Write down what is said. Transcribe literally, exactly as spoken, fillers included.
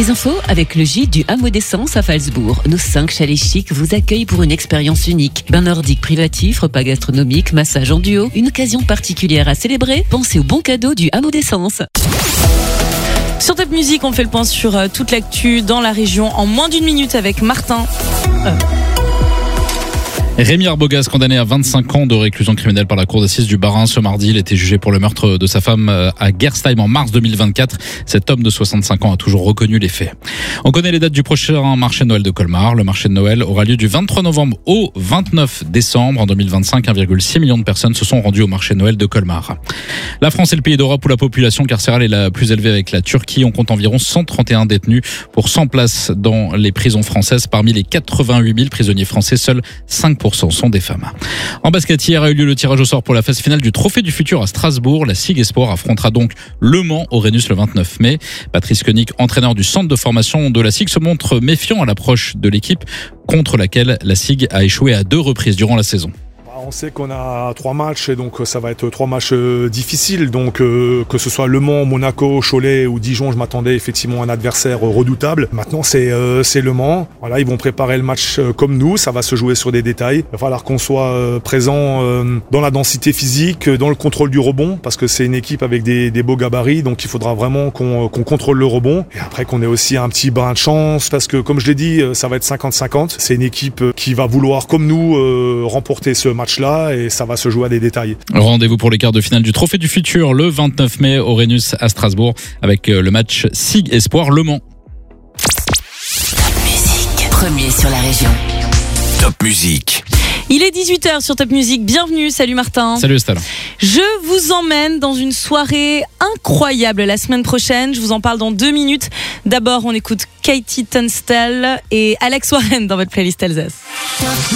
Les infos avec le gîte du Hameau d'Essence à Falsbourg. Nos cinq chalets chics vous accueillent pour une expérience unique. Bain nordique privatif, repas gastronomique, massage en duo. Une occasion particulière à célébrer. Pensez au bon cadeau du Hameau d'Essence. Sur Top Music, on fait le point sur euh, toute l'actu dans la région en moins d'une minute avec Martin. Euh. Rémi Arbogast, condamné à vingt-cinq ans de réclusion criminelle par la cour d'assises du Bas-Rhin ce mardi. Il était jugé pour le meurtre de sa femme à Gerstheim en mars deux mille vingt-quatre. Cet homme de soixante-cinq ans a toujours reconnu les faits. On connaît les dates du prochain marché de Noël de Colmar. Le marché de Noël aura lieu du vingt-trois novembre au vingt-neuf décembre. En deux mille vingt-cinq, un virgule six million de personnes se sont rendues au marché de Noël de Colmar. La France est le pays d'Europe où la population carcérale est la plus élevée avec la Turquie. On compte environ cent trente et un détenus pour cent places dans les prisons françaises. Parmi les quatre-vingt-huit mille prisonniers français, seuls cinq pour cent sont des femmes. En basket, hier a eu lieu le tirage au sort pour la phase finale du Trophée du Futur à Strasbourg. La SIG Esport affrontera donc Le Mans au Rhenus le vingt-neuf mai. Patrice Koenig, entraîneur du centre de formation de la SIG, se montre méfiant à l'approche de l'équipe contre laquelle la SIG a échoué à deux reprises durant la saison. On sait qu'on a trois matchs et donc ça va être trois matchs difficiles. Donc euh, que ce soit Le Mans, Monaco, Cholet ou Dijon, je m'attendais effectivement à un adversaire redoutable. Maintenant c'est euh, c'est Le Mans. Voilà, ils vont préparer le match comme nous. Ça va se jouer sur des détails. Il va falloir qu'on soit euh, présent euh, dans la densité physique, dans le contrôle du rebond, parce que c'est une équipe avec des, des beaux gabarits. Donc il faudra vraiment qu'on, qu'on contrôle le rebond. Et après qu'on ait aussi un petit brin de chance, parce que comme je l'ai dit, ça va être cinquante cinquante. C'est une équipe qui va vouloir, comme nous, euh, remporter ce match là et ça va se jouer à des détails. Rendez-vous pour les quarts de finale du Trophée du Futur le vingt-neuf mai au Rhenus à Strasbourg avec le match SIG Espoir Le Mans. Top Music, premier sur la région. Top Music. Il est dix-huit heures sur Top Music. Bienvenue, salut Martin. Salut Estelle. Je vous emmène dans une soirée incroyable la semaine prochaine. Je vous en parle dans deux minutes. D'abord, on écoute Katie Tunstall et Alex Warren dans votre playlist Alsace.